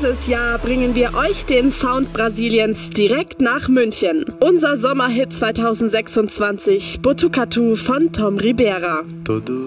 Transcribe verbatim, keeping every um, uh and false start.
Dieses Jahr bringen wir euch den Sound Brasiliens direkt nach München. Unser Sommerhit zweitausendsechsundzwanzig, Botucatu von Tom Ribera.